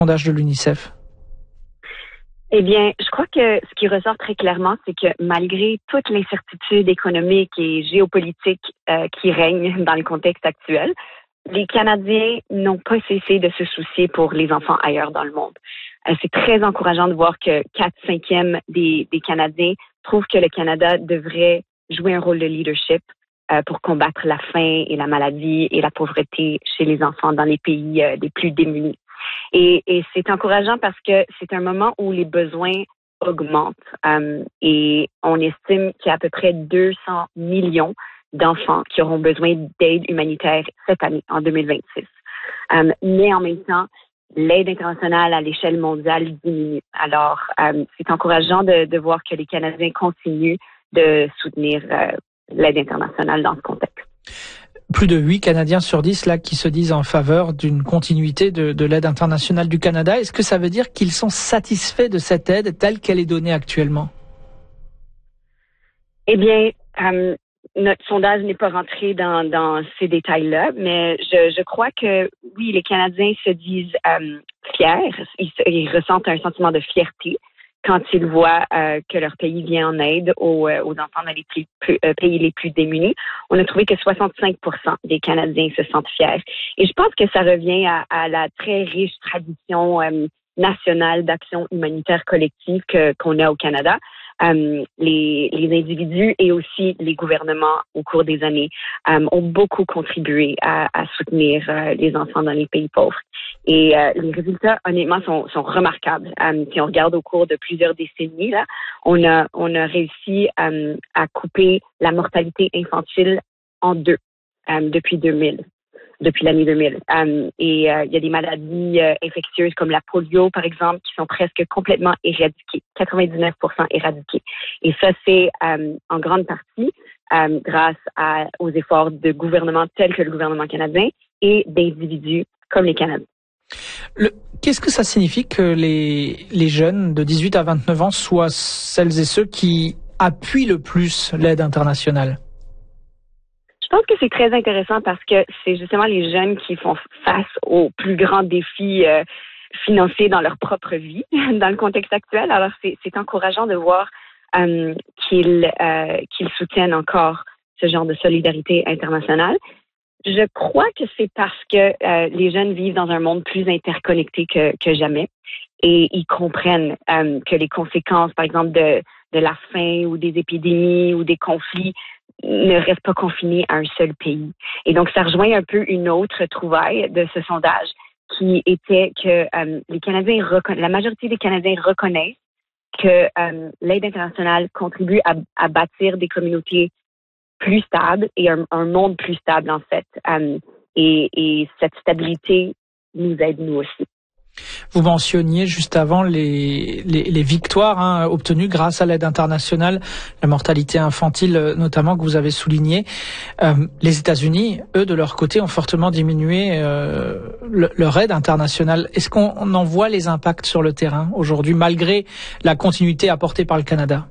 sondage de l'UNICEF? Eh bien, je crois que ce qui ressort très clairement, c'est que malgré toute l'incertitude économique et géopolitique qui règne dans le contexte actuel, les Canadiens n'ont pas cessé de se soucier pour les enfants ailleurs dans le monde. C'est très encourageant de voir que 4/5 des Canadiens trouvent que le Canada devrait jouer un rôle de leadership pour combattre la faim et la maladie et la pauvreté chez les enfants dans les pays les plus démunis. Et c'est encourageant parce que c'est un moment où les besoins augmentent et on estime qu'il y a à peu près 200 millions d'enfants qui auront besoin d'aide humanitaire cette année, en 2026. Mais en même temps, l'aide internationale à l'échelle mondiale diminue. Alors, c'est encourageant de voir que les Canadiens continuent de soutenir l'aide internationale dans ce contexte. Plus de 8 Canadiens sur 10 là qui se disent en faveur d'une continuité de l'aide internationale du Canada. Est-ce que ça veut dire qu'ils sont satisfaits de cette aide telle qu'elle est donnée actuellement? Eh bien, notre sondage n'est pas rentré dans ces détails-là, mais je crois que oui, les Canadiens se disent fiers. Ils ressentent un sentiment de fierté quand ils voient que leur pays vient en aide aux enfants dans les pays les plus démunis. On a trouvé que 65% des Canadiens se sentent fiers. Et je pense que ça revient à la très riche tradition nationale d'action humanitaire collective qu'on a au Canada. Les individus et aussi les gouvernements au cours des années ont beaucoup contribué à soutenir les enfants dans les pays pauvres. Et les résultats, honnêtement, sont remarquables. Si on regarde au cours de plusieurs décennies, là, on a réussi à couper la mortalité infantile en deux depuis l'année 2000. Il y a des maladies infectieuses comme la polio, par exemple, qui sont presque complètement éradiquées, 99% éradiquées. Et ça, c'est en grande partie grâce aux efforts de gouvernements tels que le gouvernement canadien et d'individus comme les Canadiens. Qu'est-ce que ça signifie que les jeunes de 18 à 29 ans soient celles et ceux qui appuient le plus l'aide internationale? Je pense que c'est très intéressant parce que c'est justement les jeunes qui font face aux plus grands défis financiers dans leur propre vie, dans le contexte actuel. Alors, c'est encourageant de voir qu'ils soutiennent encore ce genre de solidarité internationale. Je crois que c'est parce que les jeunes vivent dans un monde plus interconnecté que jamais et ils comprennent que les conséquences, par exemple, de la faim ou des épidémies ou des conflits ne restent pas confinés à un seul pays. Et donc, ça rejoint un peu une autre trouvaille de ce sondage qui était que la majorité des Canadiens reconnaissent que l'aide internationale contribue à bâtir des communautés plus stable et un monde plus stable, en fait. Et cette stabilité nous aide, nous aussi. Vous mentionniez juste avant les victoires obtenues grâce à l'aide internationale, la mortalité infantile notamment que vous avez souligné. Les États-Unis, eux, de leur côté, ont fortement diminué leur aide internationale. Est-ce qu'on en voit les impacts sur le terrain aujourd'hui, malgré la continuité apportée par le Canada?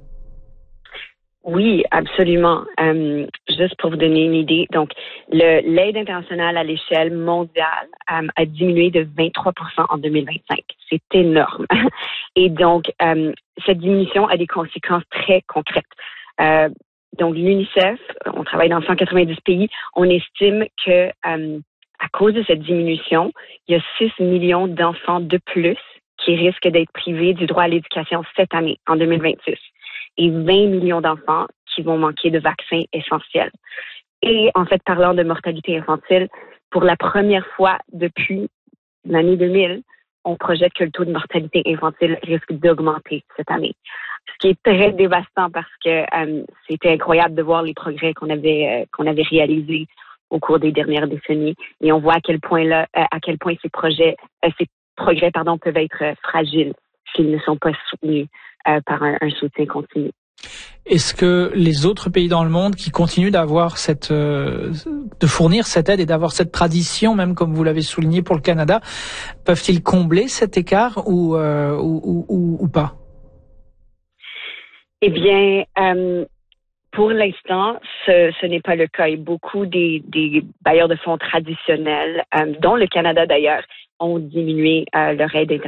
Oui, absolument. Juste pour vous donner une idée, donc l'aide internationale à l'échelle mondiale a diminué de 23% en 2025. C'est énorme. Et donc, cette diminution a des conséquences très concrètes. Donc, l'UNICEF, on travaille dans 190 pays, on estime que à cause de cette diminution, il y a 6 millions d'enfants de plus qui risquent d'être privés du droit à l'éducation cette année, en 2026. Et 20 millions d'enfants qui vont manquer de vaccins essentiels. Et en fait, parlant de mortalité infantile, pour la première fois depuis l'année 2000, on projette que le taux de mortalité infantile risque d'augmenter cette année. Ce qui est très dévastant parce que c'était incroyable de voir les progrès qu'on avait réalisés au cours des dernières décennies. Et on voit à quel point ces progrès peuvent être fragiles s'ils ne sont pas soutenus par un soutien continu. Est-ce que les autres pays dans le monde qui continuent d'avoir de fournir cette aide et d'avoir cette tradition, même comme vous l'avez souligné pour le Canada, peuvent-ils combler cet écart ou pas? Eh bien, pour l'instant, ce n'est pas le cas. Et beaucoup des bailleurs de fonds traditionnels, dont le Canada d'ailleurs, ont diminué leur aide internationale.